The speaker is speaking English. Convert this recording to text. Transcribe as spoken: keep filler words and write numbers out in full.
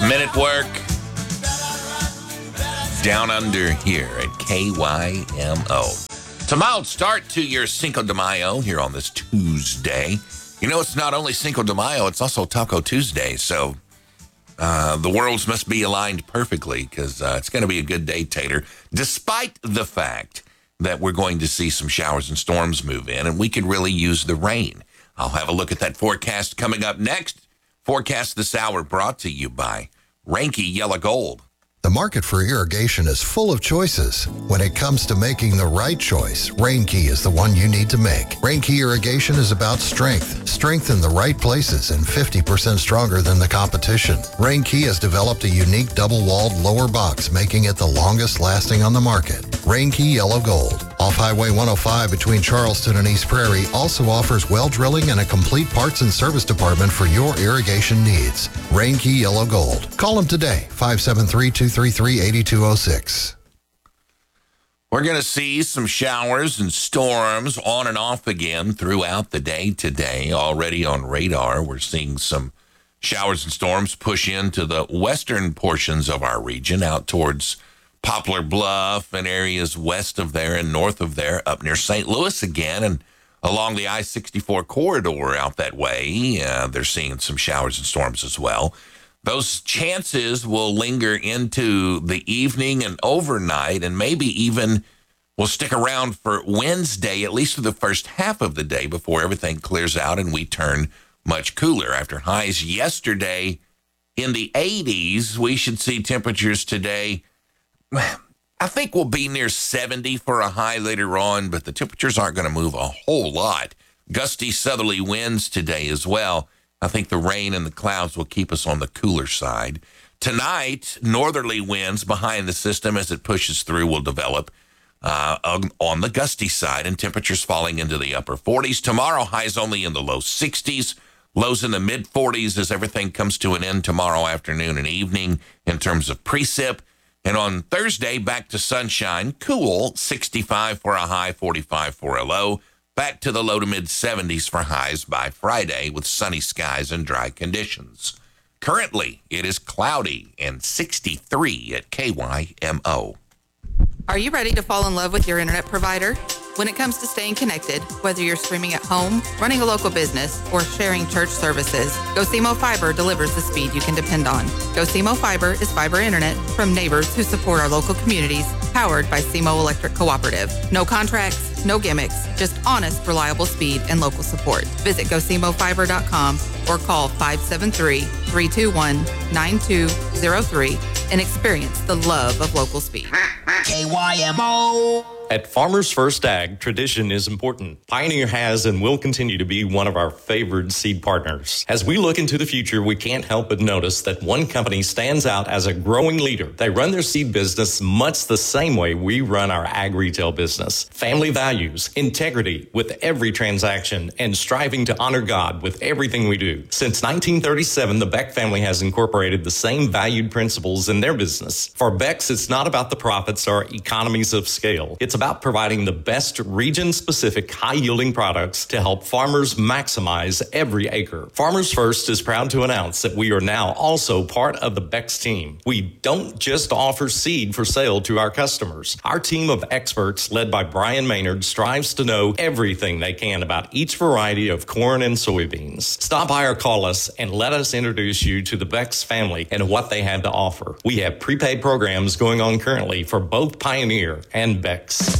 Men at Work. Down under here at K Y M O. It's a mild start to your Cinco de Mayo here on this Tuesday. You know, it's not only Cinco de Mayo, it's also Taco Tuesday. So uh, the worlds must be aligned perfectly because uh, it's going to be a good day, Tater, despite the fact that we're going to see some showers and storms move in, and we could really use the rain. I'll have a look at that forecast coming up next. Forecast this hour brought to you by Reinke Yellow Gold. The market for irrigation is full of choices. When it comes to making the right choice, Reinke is the one you need to make. Reinke irrigation is about strength, strength in the right places, and fifty percent stronger than the competition. Reinke has developed a unique double-walled lower box, making it the longest lasting on the market. Reinke Yellow Gold, off Highway one oh five between Charleston and East Prairie, also offers well drilling and a complete parts and service department for your irrigation needs. Reinke Yellow Gold. Call them today, five seven three, two three three, eight two zero six. We're going to see some showers and storms on and off again throughout the day today. Already on radar, we're seeing some showers and storms push into the western portions of our region, out towards Poplar Bluff and areas west of there and north of there, up near Saint Louis again, and along the I sixty-four corridor out that way. Uh, they're seeing some showers and storms as well. Those chances will linger into the evening and overnight, and maybe even will stick around for Wednesday, at least for the first half of the day, before everything clears out and we turn much cooler. After highs yesterday in the eighties, we should see temperatures today, I think we'll be near seventy for a high later on, but the temperatures aren't going to move a whole lot. Gusty southerly winds today as well. I think the rain and the clouds will keep us on the cooler side. Tonight, northerly winds behind the system as it pushes through will develop uh, on the gusty side, and temperatures falling into the upper forties. Tomorrow, highs only in the low sixties, lows in the mid forties as everything comes to an end tomorrow afternoon and evening in terms of precip. And on Thursday, back to sunshine, cool, sixty-five for a high, forty-five for a low. Back to the low to mid seventies for highs by Friday with sunny skies and dry conditions. Currently, it is cloudy and sixty-three at K Y M O. Are you ready to fall in love with your internet provider? When it comes to staying connected, whether you're streaming at home, running a local business, or sharing church services, GoSimo Fiber delivers the speed you can depend on. GoSimo Fiber is fiber internet from neighbors who support our local communities, powered by SEMO Electric Cooperative. No contracts, no gimmicks, just honest, reliable speed and local support. Visit go simo fiber dot com or call five seven three, three two one, nine two zero three and experience the love of local speed. K Y M O. At Farmers First Ag, tradition is important. Pioneer has and will continue to be one of our favored seed partners. As we look into the future, we can't help but notice that one company stands out as a growing leader. They run their seed business much the same way we run our ag retail business. Family values, integrity with every transaction, and striving to honor God with everything we do. Since nineteen thirty-seven, the Beck family has incorporated the same valued principles in their business. For Becks, it's not about the profits or economies of scale. It's about providing the best region-specific, high-yielding products to help farmers maximize every acre. Farmers First is proud to announce that we are now also part of the Beck's team. We don't just offer seed for sale to our customers. Our team of experts, led by Brian Maynard, strives to know everything they can about each variety of corn and soybeans. Stop by or call us and let us introduce you to the Beck's family and what they have to offer. We have prepaid programs going on currently for both Pioneer and Beck's.